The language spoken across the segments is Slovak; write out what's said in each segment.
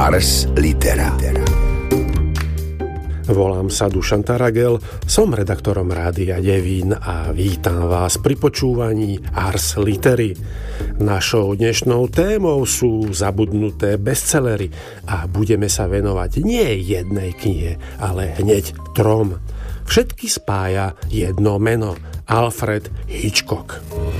Ars Litera. Volám sa Dušan Taragel, som redaktorom Rádia Devín a vítam vás pri počúvaní Ars Litery. Našou dnešnou témou sú zabudnuté bestsellery a budeme sa venovať nie jednej knihe, ale hneď 3. Všetky spája jedno meno – Alfred Hitchcock.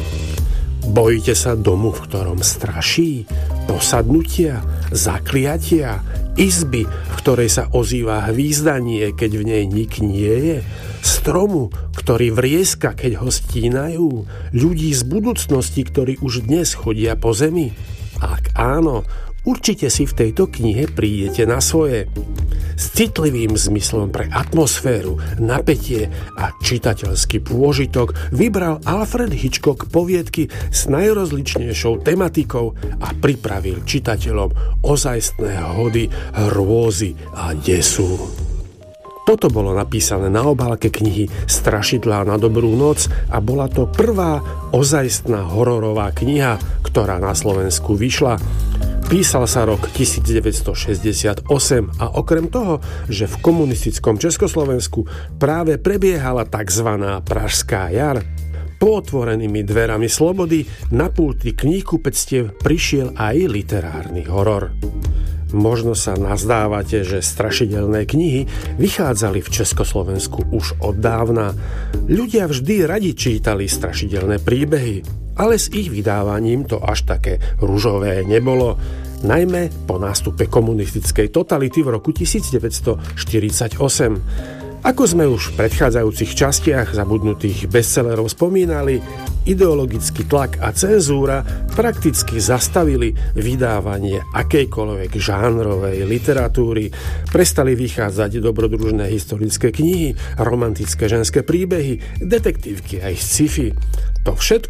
Bojíte sa domu, v ktorom straší? Posadnutia? Zakliatia? Izby, v ktorej sa ozýva hvízdanie, keď v nej nik nie je? Stromu, ktorý vrieska, keď ho stínajú? Ľudí z budúcnosti, ktorí už dnes chodia po zemi? Ak áno, určite si v tejto knihe prídete na svoje. S citlivým zmyslom pre atmosféru, napätie a čitateľský pôžitok vybral Alfred Hitchcock poviedky s najrozličnejšou tematikou a pripravil čitateľom ozajstné hody, hrôzy a desu. Toto bolo napísané na obálke knihy Strašidlá na dobrú noc a bola to prvá ozajstná hororová kniha, ktorá na Slovensku vyšla. Písal sa rok 1968 a okrem toho, že v komunistickom Československu práve prebiehala tzv. Pražská jar, po otvorenými dverami slobody na pulty kníhkupectiev prišiel aj literárny horor. Možno sa nazdávate, že strašidelné knihy vychádzali v Československu už od dávna. Ľudia vždy radi čítali strašidelné príbehy, ale s ich vydávaním to až také ružové nebolo, najmä po nástupe komunistickej totality v roku 1948. Ako sme už v predchádzajúcich častiach zabudnutých bestsellerov spomínali, ideologický tlak a cenzúra prakticky zastavili vydávanie akejkoľvek žánrovej literatúry. Prestali vychádzať dobrodružné historické knihy, romantické ženské príbehy, detektívky aj sci-fi. To všetko